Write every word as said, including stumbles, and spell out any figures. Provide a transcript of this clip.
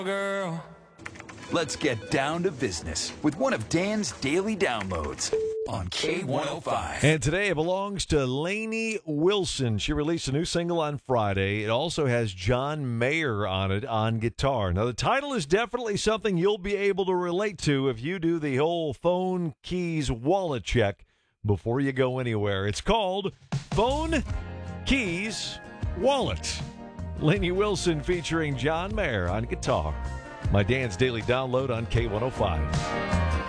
girl. Let's get down to business with one of Dan's daily downloads on K one oh five. And today it belongs to Lainey Wilson. She released a new single on Friday. It also has John Mayer on it on guitar. Now, the title is definitely something you'll be able to relate to if you do the whole phone keys wallet check before you go anywhere. It's called Phone Keys Wallet. Lainey Wilson featuring John Mayer on guitar. My Dan's Daily Download on K one oh five.